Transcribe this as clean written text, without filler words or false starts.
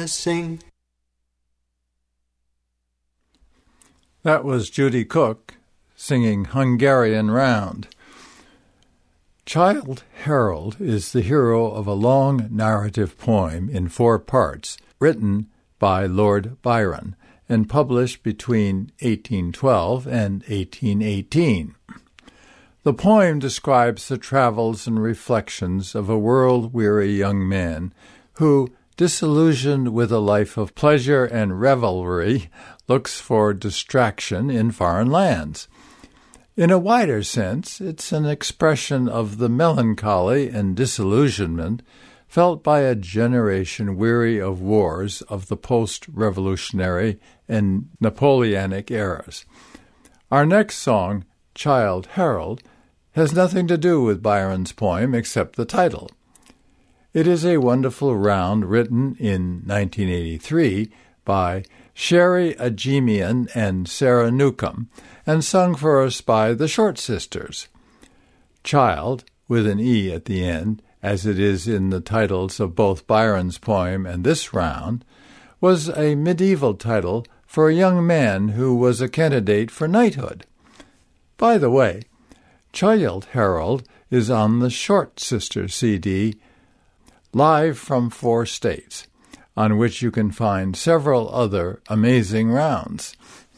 sing. That was Judy Cook singing Hungarian Round. Childe Harold is the hero of a long narrative poem in 4 parts, written by Lord Byron and published between 1812 and 1818. The poem describes the travels and reflections of a world-weary young man who, disillusioned with a life of pleasure and revelry, looks for distraction in foreign lands. In a wider sense, it's an expression of the melancholy and disillusionment felt by a generation weary of wars of the post-revolutionary and Napoleonic eras. Our next song, Childe Harold, has nothing to do with Byron's poem except the title. It is a wonderful round written in 1983 by Sherry Ajemian and Sarah Newcomb, and sung for us by the Short Sisters. Child, with an E at the end, as it is in the titles of both Byron's poem and this round, was a medieval title for a young man who was a candidate for knighthood. By the way, Childe Harold is on the Short Sisters CD, Live from 4 States, on which you can find several other amazing rounds.